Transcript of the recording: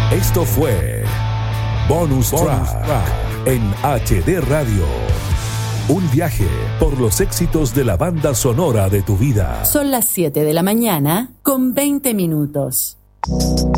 Esto fue Bonus Track en HD Radio. Un viaje por los éxitos de la banda sonora de tu vida. Son las 7 de la mañana con 20 minutos.